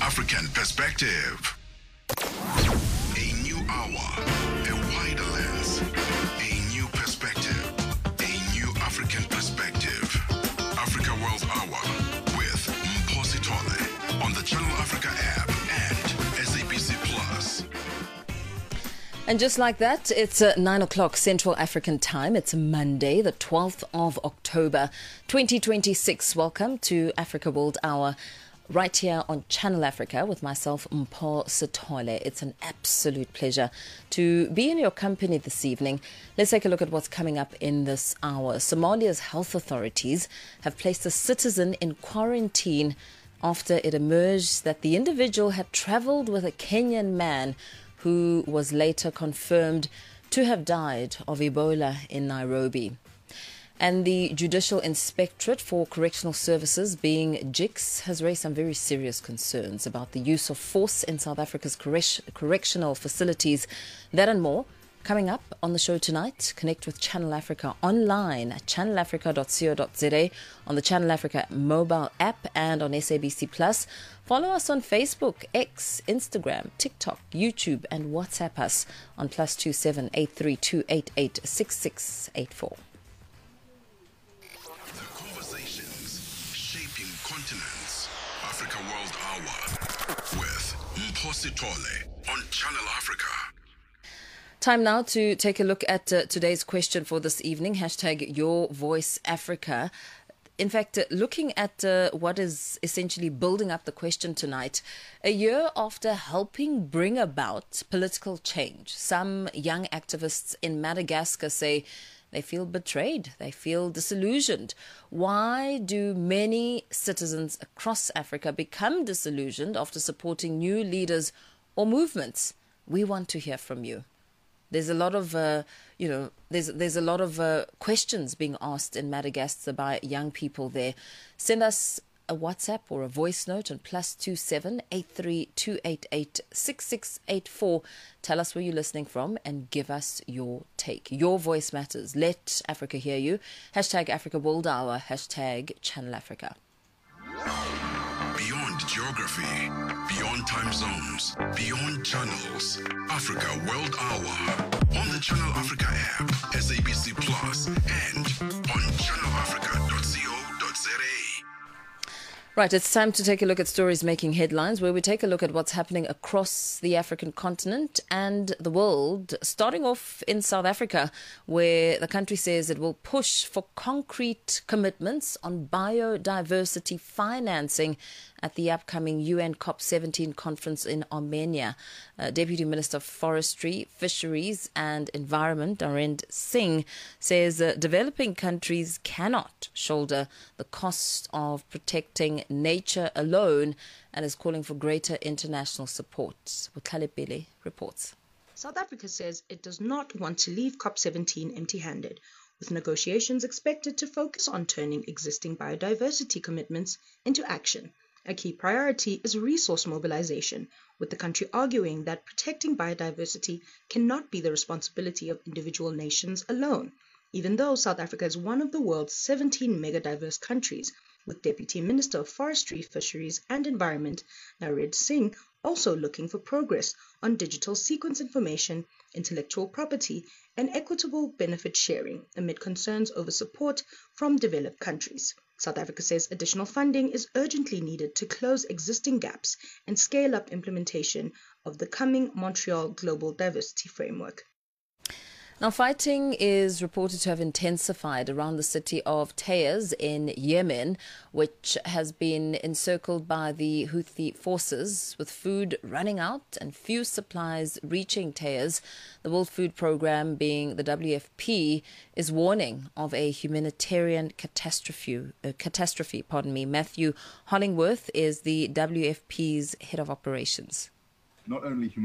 African perspective. A new hour, a wider lens, a new perspective, a new African perspective. Africa World Hour with Mpho Sithole on the Channel Africa app and SABC Plus. And just like that, it's 9 o'clock Central African time. It's Monday, the 12th of October, 2026. Welcome to Africa World Hour, right here on Channel Africa with myself, Mpho Sithole. It's an absolute pleasure to be in your company this evening. Let's take a look at what's coming up in this hour. Somalia's health authorities have placed a citizen in quarantine after it emerged that the individual had traveled with a Kenyan man who was later confirmed to have died of Ebola in Nairobi. And the Judicial Inspectorate for Correctional Services, being JICS, has raised some very serious concerns about the use of force in South Africa's correctional facilities. That and more coming up on the show tonight. Connect with Channel Africa online at channelafrica.co.za, on the Channel Africa mobile app and on SABC Plus. Follow us on Facebook, X, Instagram, TikTok, YouTube, and WhatsApp us on +27 832 886684. The conversations shaping continents. Africa World Hour with Mpho Sithole on Channel Africa. Time now to take a look at today's question for this evening, hashtag Your Voice Africa. In fact, looking at what is essentially building up the question tonight, a year after helping bring about political change, some young activists in Madagascar say they feel betrayed, they feel disillusioned. Why do many citizens across Africa become disillusioned after supporting new leaders or movements? We want to hear from you. There's a lot of, there's a lot of questions being asked in Madagascar by young people there. Send us a WhatsApp or a voice note on +27 832 886684. Tell us where you're listening from and give us your take. Your voice matters. Let Africa hear you. Hashtag Africa World Hour. Hashtag Channel Africa. Beyond geography, beyond time zones, beyond channels. Africa World Hour on the Channel Africa app, SABC Plus, and on channelafrica.co.za. Right, it's time to take a look at stories making headlines, where we take a look at what's happening across the African continent and the world, starting off in South Africa, where the country says it will push for concrete commitments on biodiversity financing at the upcoming UN COP17 conference in Armenia. Deputy Minister of Forestry, Fisheries and Environment, Dharendra Singh, says developing countries cannot shoulder the cost of protecting nature alone and is calling for greater international support. Bukhalepeli reports. South Africa says it does not want to leave COP17 empty-handed, with negotiations expected to focus on turning existing biodiversity commitments into action. A key priority is resource mobilization, with the country arguing that protecting biodiversity cannot be the responsibility of individual nations alone, even though South Africa is one of the world's 17 megadiverse countries, with Deputy Minister of Forestry, Fisheries and Environment, Dharendra Singh, also looking for progress on digital sequence information, intellectual property and equitable benefit sharing amid concerns over support from developed countries. South Africa says additional funding is urgently needed to close existing gaps and scale up implementation of the coming Montreal Global Diversity Framework. Now, fighting is reported to have intensified around the city of Taiz in Yemen, which has been encircled by the Houthi forces, with food running out and few supplies reaching Taiz. The World Food Programme, being the WFP, is warning of a humanitarian catastrophe. Matthew Hollingworth is the WFP's head of operations. Not only